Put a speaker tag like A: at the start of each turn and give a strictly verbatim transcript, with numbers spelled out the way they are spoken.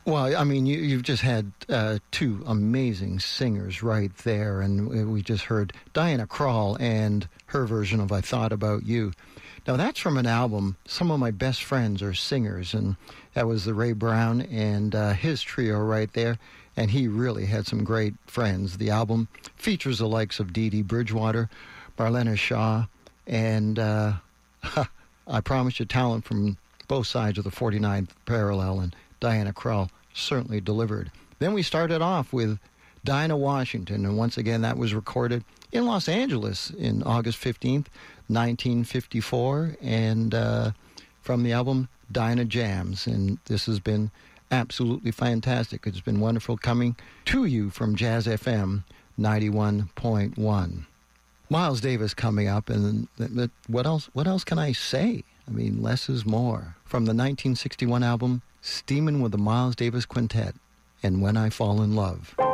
A: Well, I mean, you, you've just had uh, two amazing singers right there, and we just heard Diana Krall and her version of I Thought About You. Now, that's from an album. Some of my best friends are singers, and that was the Ray Brown and uh, his trio right there, and he really had some great friends. The album features the likes of Dee Dee Bridgewater, Marlena Shaw, and uh, I Promise You talent from both sides of the forty-ninth parallel, and Diana Krall certainly delivered. Then we started off with Dinah Washington, and once again that was recorded in Los Angeles in August fifteenth, nineteen fifty-four, and uh, from the album Dinah Jams. And this has been absolutely fantastic. It's been wonderful coming to you from Jazz F M ninety-one point one. Miles Davis coming up, and th- th- what else? What else can I say? I mean, less is more. From the nineteen sixty-one album Steamin' with the Miles Davis Quintet, and When I Fall in Love.